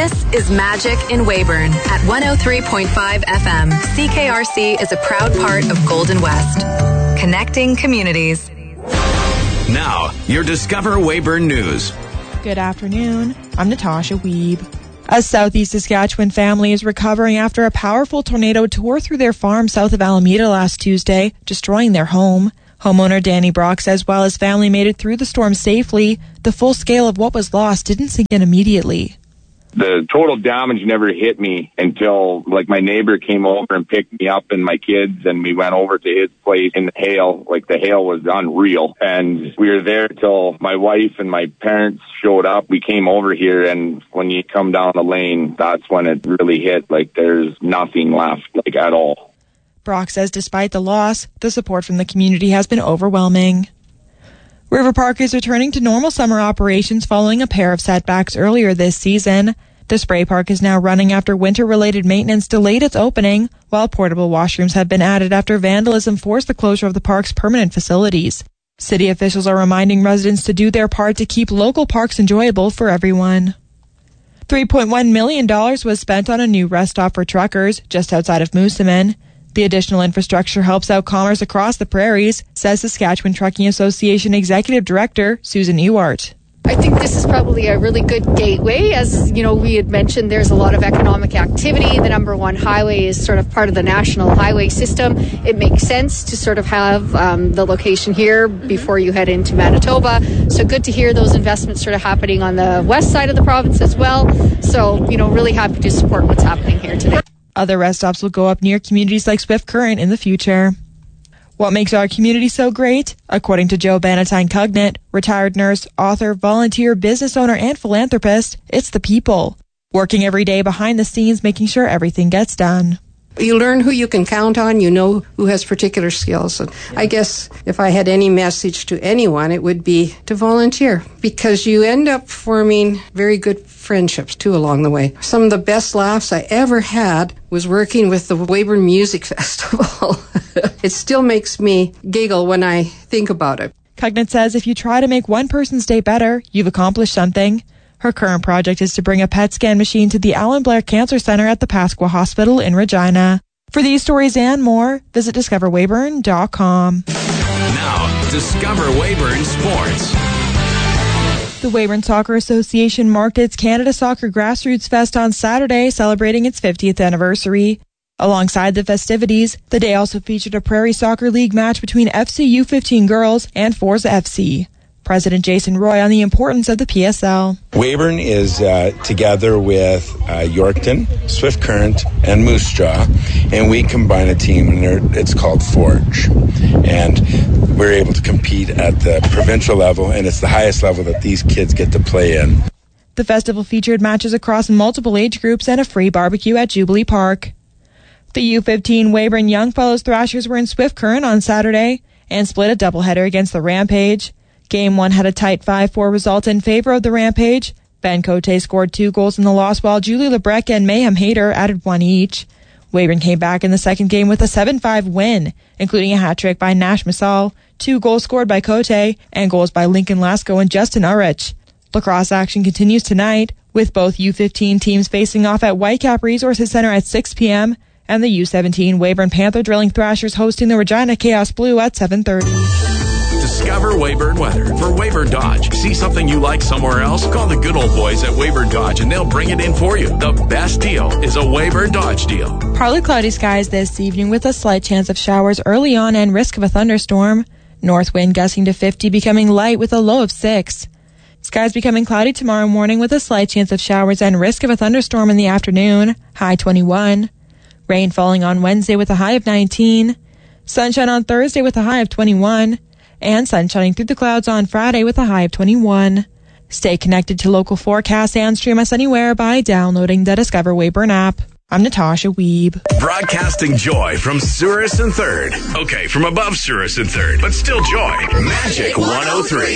This is Magic in Weyburn at 103.5 FM. CKRC is a proud part of Golden West. Connecting communities. Now, your Discover Weyburn News. Good afternoon. I'm Natasha Wiebe. A southeast Saskatchewan family is recovering after a powerful tornado tore through their farm south of Alameda last Tuesday, destroying their home. Homeowner Danny Brock says while his family made it through the storm safely, the full scale of what was lost didn't sink in immediately. The total damage never hit me until, my neighbor came over and picked me up and my kids, and we went over to his place in the hail. The hail was unreal. And we were there till my wife and my parents showed up. We came over here, and when you come down the lane, that's when it really hit. There's nothing left, at all. Brock says despite the loss, the support from the community has been overwhelming. River Park is returning to normal summer operations following a pair of setbacks earlier this season. The spray park is now running after winter-related maintenance delayed its opening, while portable washrooms have been added after vandalism forced the closure of the park's permanent facilities. City officials are reminding residents to do their part to keep local parks enjoyable for everyone. $3.1 million was spent on a new rest stop for truckers just outside of Moosomin. The additional infrastructure helps out commerce across the prairies, says Saskatchewan Trucking Association Executive Director Susan Ewart. I think this is probably a really good gateway. As we had mentioned, there's a lot of economic activity. The number one highway is sort of part of the national highway system. It makes sense to sort of have the location here before you head into Manitoba. So good to hear those investments sort of happening on the west side of the province as well. So, really happy to support what's happening here today. Other rest stops will go up near communities like Swift Current in the future. What makes our community so great? According to Joe Bannatyne Cugnett, retired nurse, author, volunteer, business owner, and philanthropist, it's the people. Working every day behind the scenes, making sure everything gets done. You learn who you can count on, you know who has particular skills. And I guess if I had any message to anyone, it would be to volunteer, because you end up forming very good friendships too along the way. Some of the best laughs I ever had was working with the Weyburn Music Festival. It still makes me giggle when I think about it. Cugnett says if you try to make one person's day better, you've accomplished something. Her current project is to bring a PET scan machine to the Alan Blair Cancer Center at the Pasqua Hospital in Regina. For these stories and more, visit discoverweyburn.com. Now, Discover Weyburn Sports. The Weyburn Soccer Association marked its Canada Soccer Grassroots Fest on Saturday, celebrating its 50th anniversary. Alongside the festivities, the day also featured a Prairie Soccer League match between FC U15 girls and Forza FC. President Jason Roy on the importance of the PSL. Weyburn is together with Yorkton, Swift Current, and Moose Jaw, and we combine a team, and it's called Forge. And we're able to compete at the provincial level, and it's the highest level that these kids get to play in. The festival featured matches across multiple age groups and a free barbecue at Jubilee Park. The U15 Weyburn Young Fellows Thrashers were in Swift Current on Saturday and split a doubleheader against the Rampage. Game 1 had a tight 5-4 result in favor of the Rampage. Ben Cote scored 2 goals in the loss, while Julie Lebrec and Mayhem Hayter added 1 each. Weyburn came back in the second game with a 7-5 win, including a hat-trick by Nash Massal, 2 goals scored by Cote, and goals by Lincoln Lasco and Justin Urich. Lacrosse action continues tonight, with both U15 teams facing off at Whitecap Resources Center at 6 p.m., and the U17 Weyburn Panther Drilling Thrashers hosting the Regina Chaos Blue at 7:30. Discover Weyburn weather for Weyburn Dodge. See something you like somewhere else? Call the good old boys at Weyburn Dodge and they'll bring it in for you. The best deal is a Weyburn Dodge deal. Partly cloudy skies this evening with a slight chance of showers early on and risk of a thunderstorm. North wind gusting to 50, becoming light with a low of 6. Skies becoming cloudy tomorrow morning with a slight chance of showers and risk of a thunderstorm in the afternoon. High 21. Rain falling on Wednesday with a high of 19. Sunshine on Thursday with a high of 21. And sun shining through the clouds on Friday with a high of 21. Stay connected to local forecasts and stream us anywhere by downloading the Discover Weyburn app. I'm Natasha Wiebe. Broadcasting joy from Souris and 3rd. Okay, from above Souris and 3rd, but still joy. Magic 103.